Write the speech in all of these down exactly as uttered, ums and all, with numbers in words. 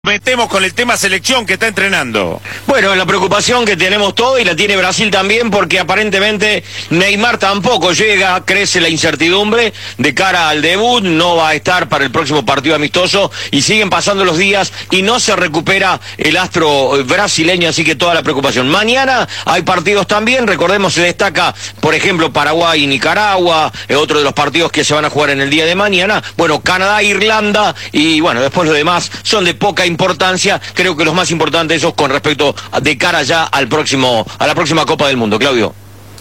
Metemos con el tema selección que está entrenando. Bueno, la preocupación que tenemos todos y la tiene Brasil también, porque aparentemente Neymar tampoco llega, crece la incertidumbre de cara al debut, no va a estar para el próximo partido amistoso y siguen pasando los días y no se recupera el astro brasileño, así que toda la preocupación. Mañana hay partidos también, recordemos se destaca, por ejemplo, Paraguay y Nicaragua, eh, otro de los partidos que se van a jugar en el día de mañana. Bueno, Canadá, Irlanda y bueno, después los demás son de poca importancia, creo que los más importantes esos con respecto a, de cara ya al próximo, a la próxima Copa del Mundo. Claudio.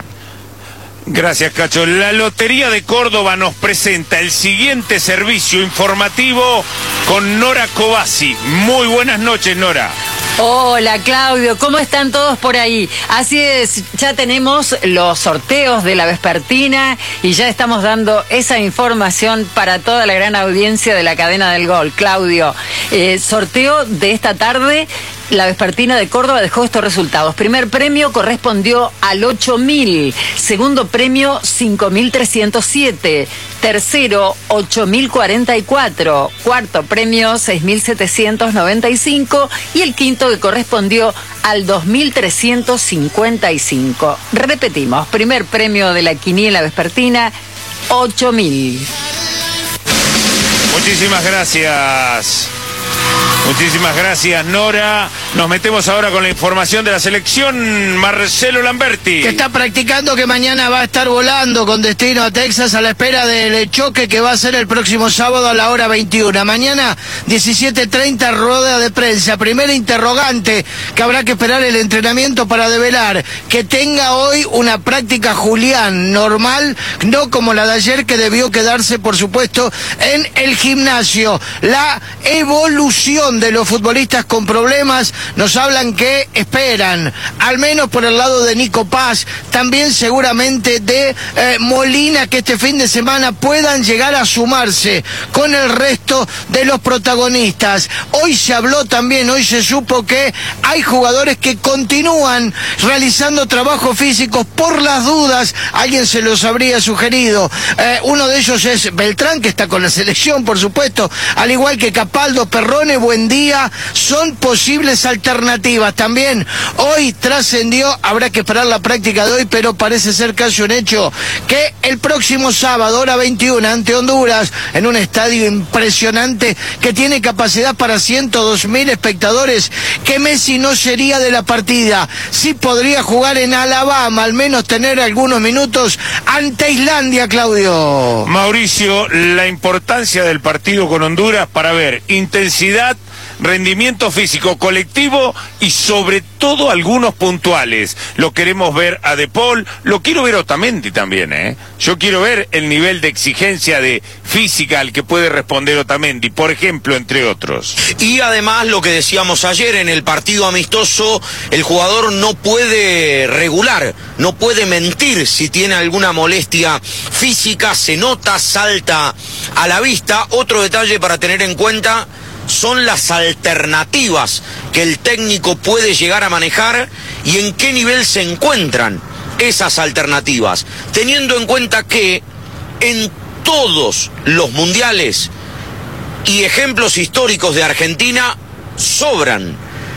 Gracias, Cacho. La Lotería de Córdoba nos presenta el siguiente servicio informativo con Nora Cobasi. Muy buenas noches, Nora. Hola, Claudio, ¿cómo están todos por ahí? Así es, ya tenemos los sorteos de la vespertina y ya estamos dando esa información para toda la gran audiencia de la cadena del gol. Claudio, eh, sorteo de esta tarde. La vespertina de Córdoba dejó estos resultados. Primer premio correspondió al ocho mil. Segundo premio, cinco mil trescientos siete. Tercero, ocho mil cuarenta y cuatro. Cuarto premio, seis mil setecientos noventa y cinco. Y el quinto que correspondió al dos mil trescientos cincuenta y cinco. Repetimos, primer premio de la quiniela vespertina, ocho mil. Muchísimas gracias. Muchísimas gracias, Nora. Nos metemos ahora con la información de la selección. Marcelo Lamberti, que está practicando, que mañana va a estar volando con destino a Texas a la espera del choque que va a ser el próximo sábado a la hora veintiuna. Mañana, diecisiete treinta, rueda de prensa. Primera interrogante que habrá que esperar el entrenamiento para develar. Que tenga hoy una práctica Julián normal, no como la de ayer, que debió quedarse, por supuesto, en el gimnasio. La evolución de los futbolistas con problemas, nos hablan que esperan, al menos por el lado de Nico Paz, también seguramente de eh, Molina, que este fin de semana puedan llegar a sumarse con el resto de los protagonistas. Hoy se habló también, hoy se supo que hay jugadores que continúan realizando trabajos físicos por las dudas, alguien se los habría sugerido. Eh, uno de ellos es Beltrán, que está con la selección, por supuesto, al igual que Capaldo, Perrone, Buen Día, son posibles alternativas. También hoy trascendió, habrá que esperar la práctica de hoy, pero parece ser casi un hecho, que el próximo sábado, hora veintiuna, ante Honduras, en un estadio impresionante que tiene capacidad para ciento dos mil espectadores, que Messi no sería de la partida, sí podría jugar en Alabama, al menos tener algunos minutos ante Islandia, Claudio. Mauricio, la importancia del partido con Honduras para ver intensidad, rendimiento físico colectivo y sobre todo algunos puntuales. Lo queremos ver a De Paul, lo quiero ver a Otamendi también, ¿eh? Yo quiero ver el nivel de exigencia de física al que puede responder Otamendi, por ejemplo, entre otros. Y además lo que decíamos ayer, en el partido amistoso, el jugador no puede regular, no puede mentir si tiene alguna molestia física, se nota, salta a la vista. Otro detalle para tener en cuenta son las alternativas que el técnico puede llegar a manejar y en qué nivel se encuentran esas alternativas, teniendo en cuenta que en todos los mundiales y ejemplos históricos de Argentina sobran.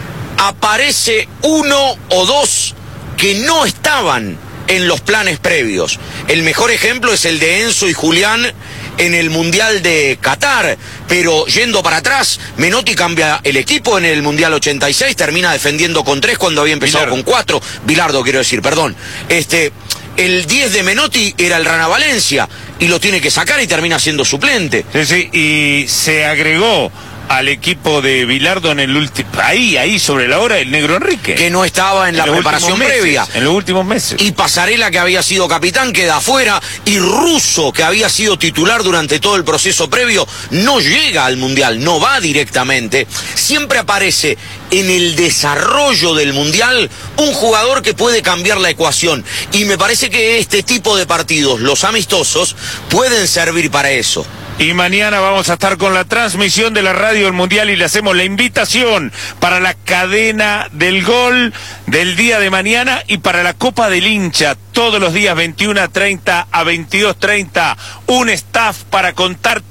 Aparece uno o dos que no estaban en los planes previos. El mejor ejemplo es el de Enzo y Julián en el Mundial de Qatar, pero yendo para atrás, Menotti cambia el equipo en el Mundial ochenta y seis, termina defendiendo con tres cuando había empezado Bilardo. con cuatro, Bilardo quiero decir, perdón. Este, el diez de Menotti era el Rana Valencia y lo tiene que sacar y termina siendo suplente. Sí, sí, y se agregó al equipo de Bilardo en el último, ahí, ahí sobre la hora, el Negro Enrique, que no estaba en, en la preparación meses, previa. En los últimos meses. Y Pasarela, que había sido capitán, queda afuera. Y Russo, que había sido titular durante todo el proceso previo, no llega al Mundial, no va directamente. Siempre aparece en el desarrollo del Mundial un jugador que puede cambiar la ecuación. Y me parece que este tipo de partidos, los amistosos, pueden servir para eso. Y mañana vamos a estar con la transmisión de la radio del Mundial y le hacemos la invitación para la cadena del gol del día de mañana y para la Copa del Hincha, todos los días veintiuno treinta a veintidós treinta, un staff para contarte todo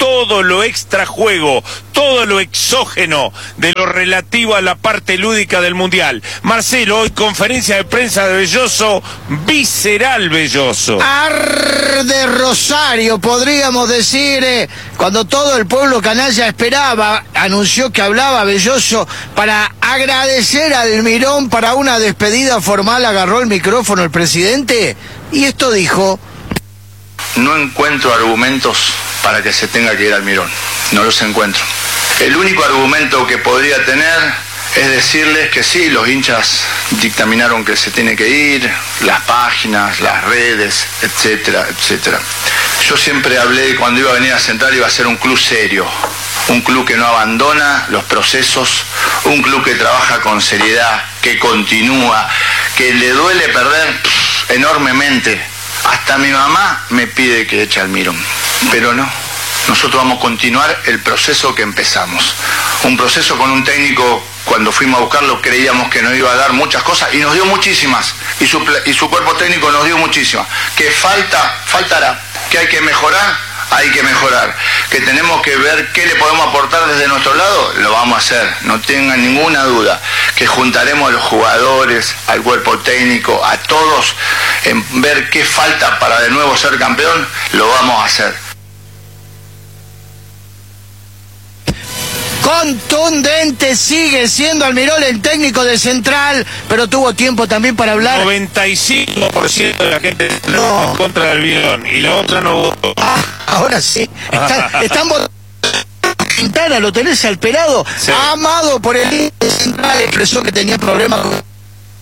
todo lo extrajuego, todo lo exógeno de lo relativo a la parte lúdica del Mundial. Marcelo, hoy conferencia de prensa de Belloso, visceral Belloso. Arde Rosario, podríamos decir, eh, cuando todo el pueblo canalla esperaba, anunció que hablaba Belloso para agradecer al Mirón para una despedida formal, agarró el micrófono el presidente y esto dijo: no encuentro argumentos para que se tenga que ir al Mirón, no los encuentro. El único argumento que podría tener es decirles que sí, los hinchas dictaminaron que se tiene que ir, las páginas, las redes, etcétera, etcétera. Yo siempre hablé, cuando iba a venir a Central, iba a ser un club serio, un club que no abandona los procesos, un club que trabaja con seriedad, que continúa, que le duele perder pff, enormemente. Hasta mi mamá me pide que eche al Mirón, pero no. Nosotros vamos a continuar el proceso que empezamos. Un proceso con un técnico, cuando fuimos a buscarlo, creíamos que nos iba a dar muchas cosas y nos dio muchísimas. Y su, y su cuerpo técnico nos dio muchísimas. Que falta, faltará, que hay que mejorar, hay que mejorar. Que tenemos que ver qué le podemos aportar desde nuestro lado, lo vamos a hacer, no tengan ninguna duda. Que juntaremos a los jugadores, al cuerpo técnico, a todos, en ver qué falta para de nuevo ser campeón, lo vamos a hacer. Contundente sigue siendo Almirón el técnico de Central, pero tuvo tiempo también para hablar. noventa y cinco por ciento de la gente no en contra del Mirón y la otra no votó. Ah, ahora sí. Está, están votando. Quintana, lo tenés al pelado. Sí. Amado por el Central, expresó que tenía problemas con...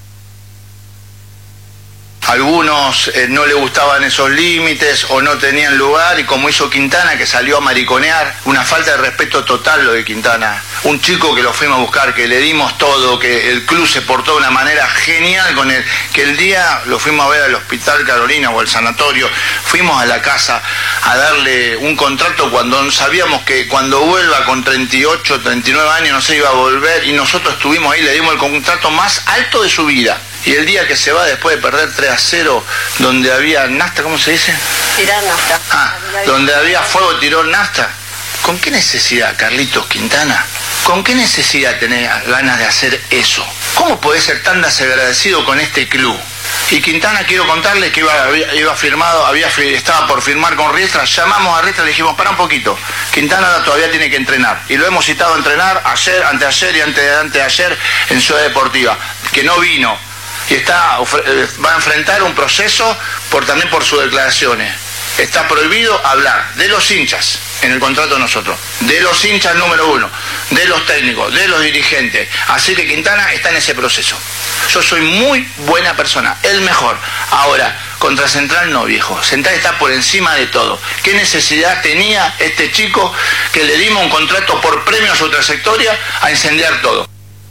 Algunos eh, no le gustaban esos límites o no tenían lugar, y como hizo Quintana, que salió a mariconear, una falta de respeto total lo de Quintana. Un chico que lo fuimos a buscar, que le dimos todo, que el club se portó de una manera genial con él, que el día lo fuimos a ver al Hospital Carolina o al sanatorio, fuimos a la casa a darle un contrato cuando sabíamos que cuando vuelva con treinta y ocho, treinta y nueve años no se iba a volver, y nosotros estuvimos ahí, le dimos el contrato más alto de su vida. Y el día que se va después de perder tres a cero, donde había nafta, ¿cómo se dice? Tirar nafta. Ah, donde había fuego, tiró nafta. ¿Con qué necesidad, Carlitos Quintana? ¿Con qué necesidad tenés ganas de hacer eso? ¿Cómo podés ser tan desagradecido con este club? Y Quintana, quiero contarles que iba, iba firmado, había, estaba por firmar con Riestra. Llamamos a Riestra y le dijimos, para un poquito, Quintana todavía tiene que entrenar. Y lo hemos citado a entrenar ayer, anteayer y ante, anteayer en Ciudad Deportiva, que no vino. Y está, va a enfrentar un proceso por, también por sus declaraciones. Está prohibido hablar de los hinchas en el contrato de nosotros, de los hinchas número uno, de los técnicos, de los dirigentes. Así que Quintana está en ese proceso. Yo soy muy buena persona, el mejor. Ahora, contra Central no, viejo. Central está por encima de todo. ¿Qué necesidad tenía este chico que le dimos un contrato por premio a su trayectoria a incendiar todo?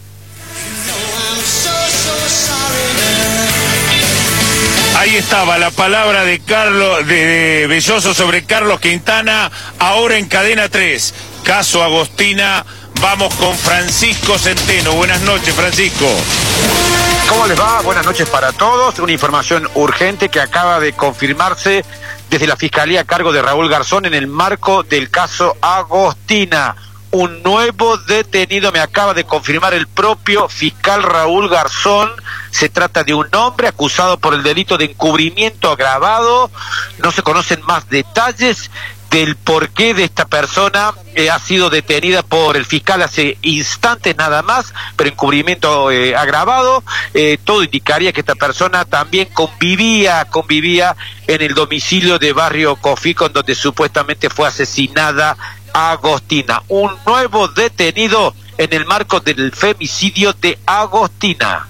Ahí estaba la palabra de Carlos de, de Belloso sobre Carlos Quintana, ahora en Cadena tres. Caso Agostina, vamos con Francisco Centeno. Buenas noches, Francisco. ¿Cómo les va? Buenas noches para todos. Una información urgente que acaba de confirmarse desde la Fiscalía a cargo de Raúl Garzón en el marco del caso Agostina. Un nuevo detenido, me acaba de confirmar el propio fiscal Raúl Garzón. Se trata de un hombre acusado por el delito de encubrimiento agravado. No se conocen más detalles del porqué de esta persona. Eh, ha sido detenida por el fiscal hace instantes nada más, pero encubrimiento eh, agravado. Eh, todo indicaría que esta persona también convivía, convivía en el domicilio de Barrio Cofico, en donde supuestamente fue asesinada Agostina. Un nuevo detenido en el marco del femicidio de Agostina.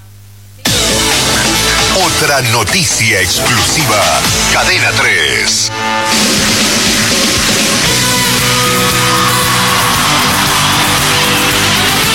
Otra noticia exclusiva, Cadena tres.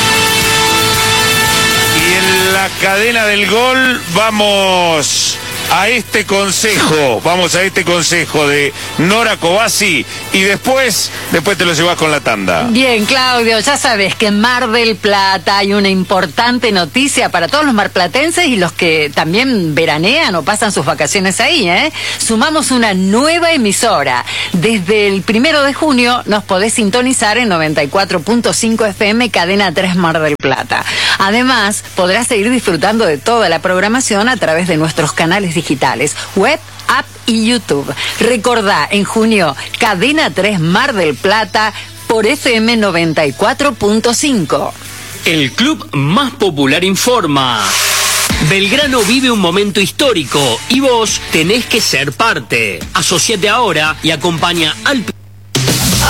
Y en la cadena del gol vamos a este consejo, vamos a este consejo de Nora Cobasi y después, después te lo llevas con la tanda. Bien, Claudio, ya sabes que en Mar del Plata hay una importante noticia para todos los marplatenses y los que también veranean o pasan sus vacaciones ahí, ¿eh? Sumamos una nueva emisora. Desde el primero de junio nos podés sintonizar en noventa y cuatro punto cinco F M Cadena tres Mar del Plata. Además, podrás seguir disfrutando de toda la programación a través de nuestros canales digitales, web, app y YouTube. Recordá, en junio, Cadena tres Mar del Plata por F M noventa y cuatro punto cinco. El club más popular informa. Belgrano vive un momento histórico y vos tenés que ser parte. Asociate ahora y acompaña al